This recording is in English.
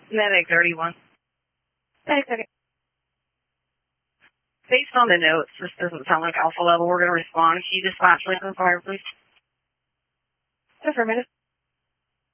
Medic 31. Medic 30. Based on the notes, this doesn't sound like alpha level. We're going to respond. Can you dispatch Lincoln Fire, please? Affirmative.